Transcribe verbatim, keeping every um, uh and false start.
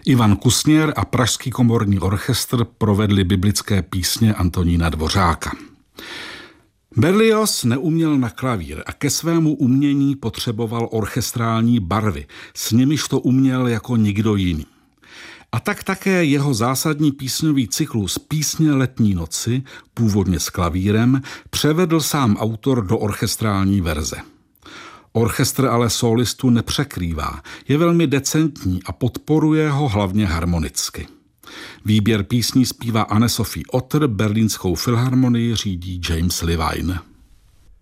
Ivan Kusněr a Pražský komorní orchestr provedli biblické písně Antonína Dvořáka. Berlioz neuměl na klavír a ke svému umění potřeboval orchestrální barvy, s nimiž to uměl jako nikdo jiný. A tak také jeho zásadní písňový cyklus Písně letní noci, původně s klavírem, převedl sám autor do orchestrální verze. Orchestr ale solistu nepřekrývá, je velmi decentní a podporuje ho hlavně harmonicky. Výběr písní zpívá Anne-Sophie Otter, Berlínskou filharmonii řídí James Levine.